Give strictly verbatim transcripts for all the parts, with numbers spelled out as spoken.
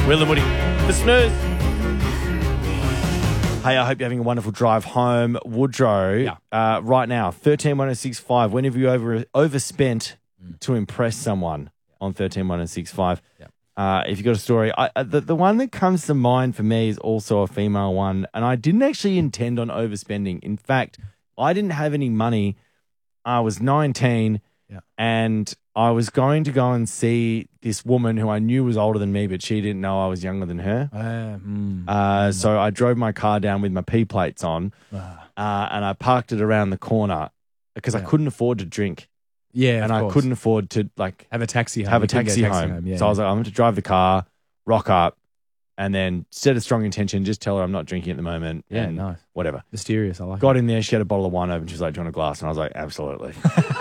Will and Woody, the snooze. Hey, I hope you're having a wonderful drive home. Woodrow, Yeah. uh, right now, thirteen one oh six five. When have you over, overspent mm. to impress someone on thirteen one oh six five? Yeah. Uh, if you've got a story, I, uh, the, the one that comes to mind for me is also a female one, and I didn't actually intend on overspending. In fact, I didn't have any money. I was nineteen, yeah. and I was going to go and see this woman who I knew was older than me, but she didn't know I was younger than her. Uh, mm, uh, mm. So I drove my car down with my P plates on, uh, and I parked it around the corner because yeah. I couldn't afford to drink. Yeah, and of I course. couldn't afford to like have a taxi home. Have a You couldn't taxi, get a home. home. Yeah, so I was like, I'm going to drive the car, rock up, and then set a strong intention. Just tell her I'm not drinking at the moment. Yeah, and nice. Whatever. Mysterious. I like. Got it. in there. She had a bottle of wine open. She was like, "Do you want a glass?" And I was like, "Absolutely."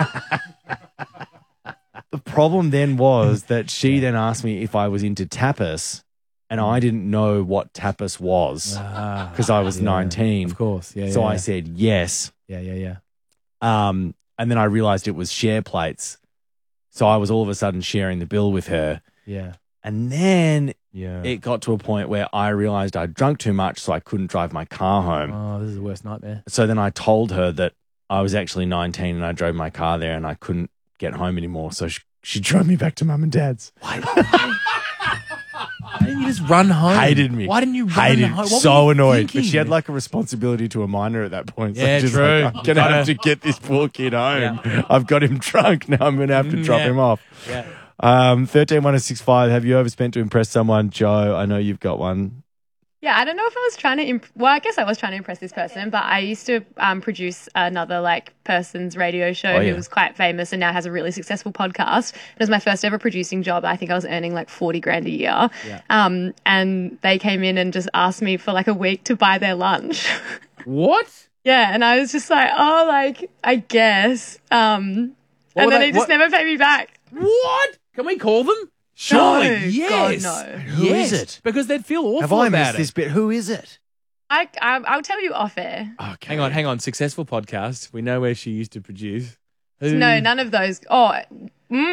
The problem then was that she yeah. then asked me if I was into tapas, and I didn't know what tapas was because ah, I was yeah, nineteen. Of course. Yeah. So yeah, I yeah. said yes. Yeah, yeah, yeah. Um, and then I realized it was share plates. So I was all of a sudden sharing the bill with her. Yeah. And then yeah. it got to a point where I realized I'd drunk too much, so I couldn't drive my car home. Oh, this is the worst nightmare. So then I told her that I was actually nineteen and I drove my car there and I couldn't get home anymore. So she, she drove me back to mum and dad's. Why? Why didn't you just run home? Hated me. Why didn't you run Hated home? What so annoyed. Thinking? But she had like a responsibility to a minor at that point. So yeah, just true. Like, I'm going to have to get this poor kid home. Yeah. I've got him drunk. Now I'm going to have to drop yeah. him off. Yeah. Um, thirteen one oh six five. Have you overspent to impress someone? Joe, I know you've got one. Yeah, I don't know if I was trying to, imp- well, I guess I was trying to impress this person, but I used to um, produce another like person's radio show oh, yeah. who was quite famous and now has a really successful podcast. It was my first ever producing job. I think I was earning like forty grand a year. Yeah. Um, and they came in and just asked me for like a week to buy their lunch. What? Yeah, and I was just like, oh, like, I guess. Um, and then they, they just what? never paid me back. What? Can we call them? Surely, no, yes. God, no. Who yes, is it? Because they'd feel awful Have I about missed it. this bit? Who is it? I, I, I'll tell you off air. Okay. Hang on, hang on. Successful podcast. We know where she used to produce. Who? No, none of those. Oh, mm.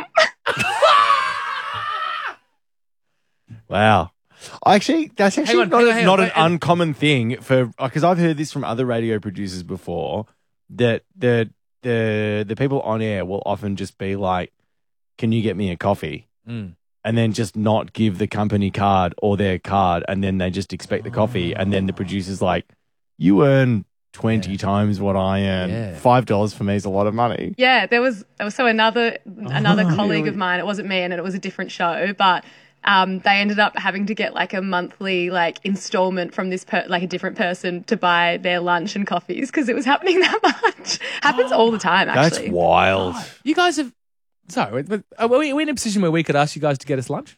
Wow. Actually, that's actually on, not, hang on, a, hang not on, an wait, uncommon thing for because I've heard this from other radio producers before that the the the people on air will often just be like, "Can you get me a coffee?" Mm. And then just not give the company card or their card, and then they just expect the coffee, and then the producer's like, "You earn twenty Yeah. times what I earn. Yeah. Five dollars for me is a lot of money." Yeah, there was so another another Oh, colleague really? of mine. It wasn't me, and it was a different show, but um, they ended up having to get like a monthly like installment from this per- like a different person to buy their lunch and coffees because it was happening that much. Happens all the time, That's actually. wild. You guys have. Sorry, but are we are we in a position where we could ask you guys to get us lunch?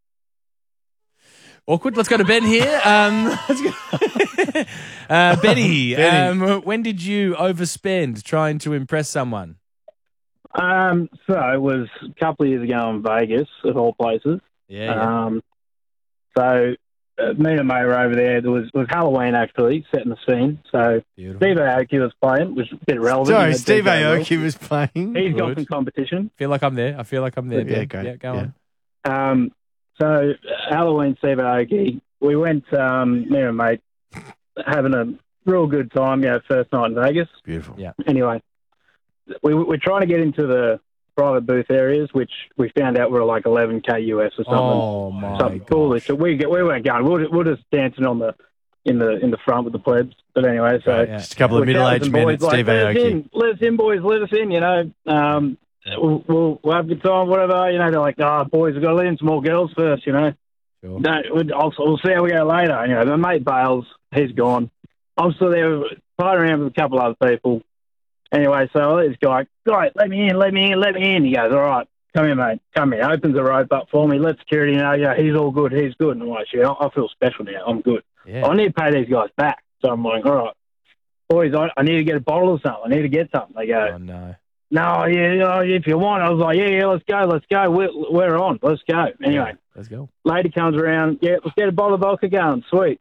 Awkward. Let's go to Ben here. Um, let's go. uh, Benny, Benny. Um, when did you overspend trying to impress someone? Um, so it was a couple of years ago in Vegas, of all places. Yeah. yeah. Um, so uh, me and a mate were over there. It was, it was Halloween, actually, setting the scene. So Beautiful. Steve Aoki was playing, which was a bit relevant. Sorry, You know, Steve D J Will. Aoki was playing. He's got Good. some competition. I feel like I'm there. I feel like I'm there. Yeah, Ben. great. Yeah, go Yeah. on. Um, so uh, Halloween, Steve Aoki. We went, um, me and a mate, having a real good time, you know, first night in Vegas. Beautiful. Yeah. Anyway, we, we're trying to get into the private booth areas, which we found out were like eleven K U S or something. Oh my something god. foolish. So we we weren't going. We were, we were just dancing on the in the in the front with the plebs. But anyway, so Right, yeah. Just a couple of we're middle-aged shouting men boys at like, Steve let us Aoki. in, let us in, boys, let us in. You know, um, we'll, we'll we'll have a good time, whatever. You know, they're like, oh, boys, we've got to let in some more girls first. You know, Sure. no, we'll, I'll, we'll see how we go later. You know, my mate bails, he's gone. I'm still there, playing around with a couple other people. Anyway, so this guy, guy, let me in, let me in, let me in. He goes, all right, come here, mate, come here. Opens the rope up for me, let security know, yeah, he's all good, he's good. And I'm like, yeah, I feel special now, I'm good. Yeah. I need to pay these guys back. So I'm like, all right, boys, I, I need to get a bottle or something. I need to get something. They go, Oh no. no, yeah, you know, if you want. I was like, yeah, yeah, let's go, let's go. We're, we're on, let's go. Anyway, Let's go. lady comes around, yeah, let's get a bottle of vodka going, sweet.